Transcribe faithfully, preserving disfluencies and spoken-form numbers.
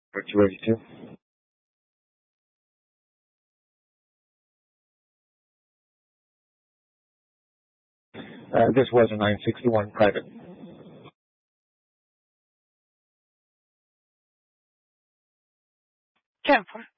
Are you ready to? Uh, this was a nine sixty-one private. ten four.